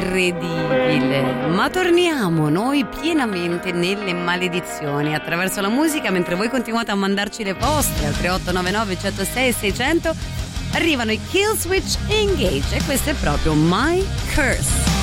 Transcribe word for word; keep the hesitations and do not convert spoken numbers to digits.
incredibile. Ma torniamo noi pienamente nelle maledizioni attraverso la musica, mentre voi continuate a mandarci le poste al tre otto nove nove uno zero sei sei zero zero. Arrivano i Killswitch Engage e questo è proprio My Curse.